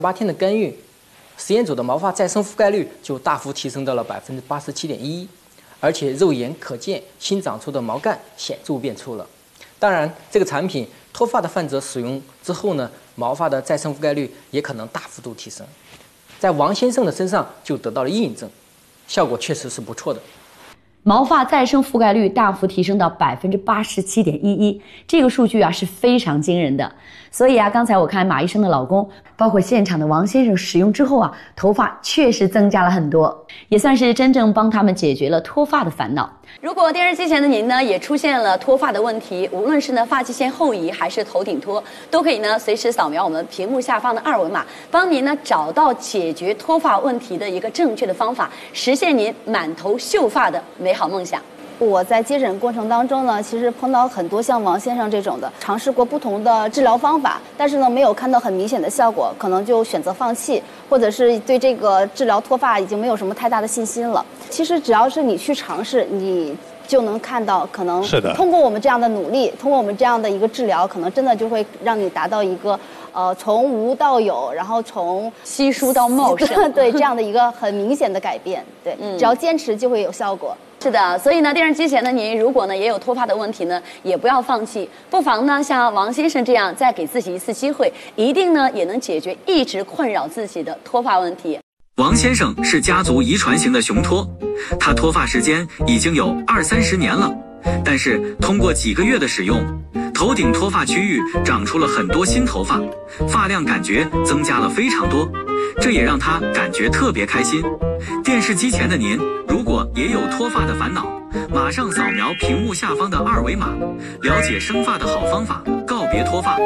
8天的干预，实验组的毛发再生覆盖率就大幅提升到了87.11%，而且肉眼可见新长出的毛干显著变粗了。当然，这个产品脱发的患者使用之后呢，毛发的再生覆盖率也可能大幅度提升。在王先生的身上就得到了印证，效果确实是不错的。 毛发再生覆盖率大幅提升到87.11%，这个数据啊是非常惊人的。所以啊，刚才我看马医生的老公，包括现场的王先生使用之后啊，头发确实增加了很多，也算是真正帮他们解决了脱发的烦恼。如果电视机前的您呢也出现了脱发的问题，无论是呢发际线后移还是头顶脱，都可以呢随时扫描我们屏幕下方的2维码，帮您呢找到解决脱发问题的一个正确的方法，实现您满头秀发的美好梦想。 我在接诊过程当中呢，其实碰到很多像王先生这种的，尝试过不同的治疗方法，但是呢没有看到很明显的效果，可能就选择放弃，或者是对这个治疗脱发已经没有什么太大的信心了。其实只要是你去尝试，你就能看到，可能通过我们这样的努力，通过我们这样的一个治疗，可能真的就会让你达到一个从无到有，然后从稀疏到茂盛， 对这样的一个很明显的改变。对，只要坚持就会有效果。 是的，所以呢，电视机前的您，如果呢也有脱发的问题呢，也不要放弃，不妨呢像王先生这样，再给自己一次机会，一定呢也能解决一直困扰自己的脱发问题。 王先生是家族遗传型的雄脱，他脱发时间已经有20-30年了，但是通过几个月的使用，头顶脱发区域长出了很多新头发，发量感觉增加了非常多，这也让他感觉特别开心。电视机前的您，如果也有脱发的烦恼，马上扫描屏幕下方的2维码，了解生发的好方法，告别脱发。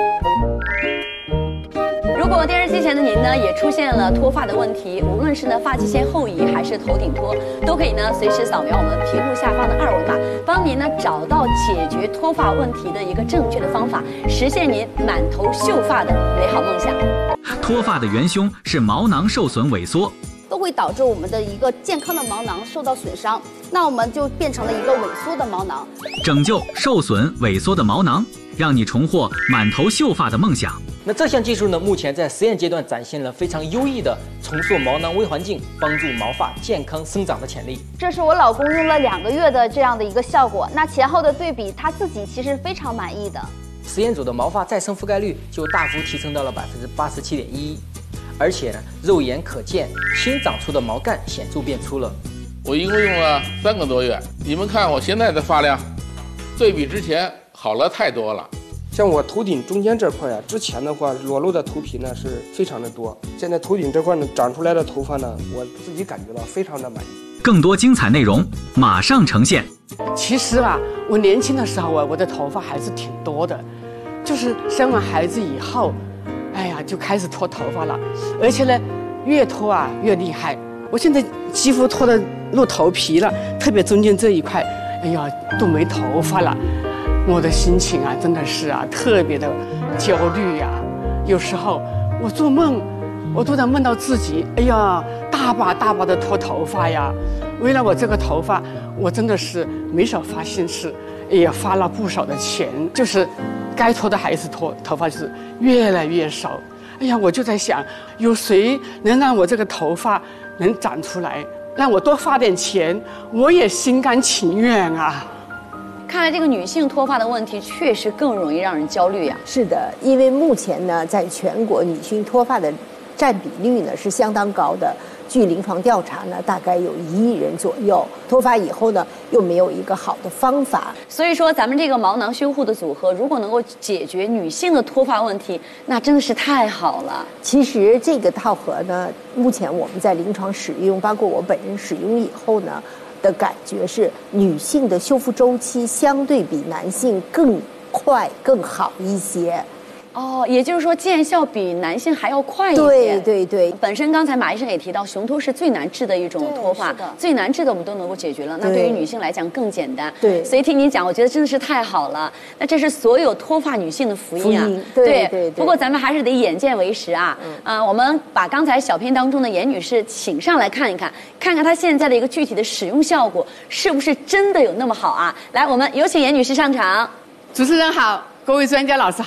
如果电视机前的您呢也出现了脱发的问题，无论是呢发际线后移还是头顶脱，都可以呢随时扫描我们屏幕下方的2维码，帮您呢找到解决脱发问题的一个正确的方法，实现您满头秀发的美好梦想。 脱发的元凶是毛囊受损萎缩， 都会导致我们的一个健康的毛囊受到损伤，那我们就变成了一个萎缩的毛囊。 拯救受损萎缩的毛囊，让你重获满头秀发的梦想。 那这项技术呢，目前在实验阶段展现了非常优异的重塑毛囊微环境，帮助毛发健康生长的潜力。 这是我老公用了2个月的这样的一个效果，那前后的对比，他自己其实非常满意的。 实验组的毛发再生覆盖率就大幅提升到了87.11%，而且呢，肉眼可见新长出的毛干显著变粗了。 我一共用了3个多月，你们看我现在的发量，对比之前好了太多了。 像我头顶中间这块呀，之前的话裸露的头皮呢是非常的多，现在头顶这块呢长出来的头发呢，我自己感觉到非常的满意。 更多精彩内容马上呈现。 其实啊，我年轻的时候啊，我的头发还是挺多的，就是生完孩子以后，哎呀就开始脱头发了，而且呢越脱啊越厉害。我现在几乎脱得露头皮了，特别中间这一块，哎呀都没头发了。我的心情啊，真的是啊，特别的焦虑呀。有时候我做梦，我都能梦到自己，哎呀，大把大把的脱头发呀。为了我这个头发，我真的是没少花心思，也花了不少的钱，就是该脱的还是脱，头发就是越来越少。哎呀，我就在想，有谁能让我这个头发能长出来，让我多花点钱，我也心甘情愿啊。 看来这个女性脱发的问题确实更容易让人焦虑呀。 是的，因为目前呢，在全国女性脱发的占比率呢是相当高的。据临床调查呢，大概有1亿人左右。脱发以后呢，又没有一个好的方法。 所以说，咱们这个毛囊修护的组合，如果能够解决女性的脱发问题，那真的是太好了。 其实这个套盒呢，目前我们在临床使用，包括我本人使用以后呢，的感觉是女性的修复周期相对比男性更快更好一些。 哦，也就是说见效比男性还要快一点。对。 本身刚才马医生也提到，雄脱是最难治的一种脱发，最难治的我们都能够解决了。那对于女性来讲更简单。 对。 所以听您讲，我觉得真的是太好了。那这是所有脱发女性的福音啊。 对。 不过咱们还是得眼见为实啊。我们把刚才小片当中的严女士请上来看一看，看看她现在的一个具体的使用效果是不是真的有那么好啊？来，我们有请严女士上场。 主持人好，各位专家老师好。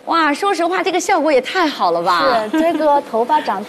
哇，说实话，这个效果也太好了吧！ 是这个头发长